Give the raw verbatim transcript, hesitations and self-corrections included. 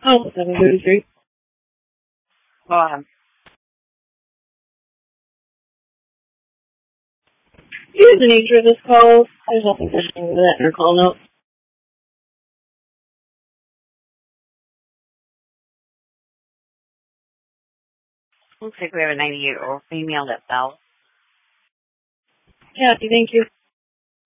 Oh, seven thirty-three. Go ahead. Here's the nature of this call. There's nothing fishing with that in our call note. Looks like we have a ninety-eight-year-old female that fell. Kathy, thank you.